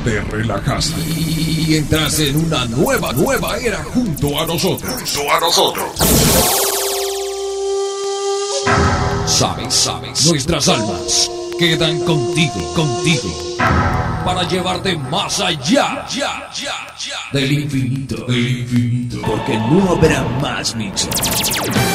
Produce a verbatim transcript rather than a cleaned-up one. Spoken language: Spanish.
te relajaste y entras en una nueva, nueva era junto a nosotros. Junto a nosotros. Sabes, sabes, nuestras almas quedan contigo, contigo, para llevarte más allá, ya, ya, ya, del infinito, del infinito, porque no habrá más mixes.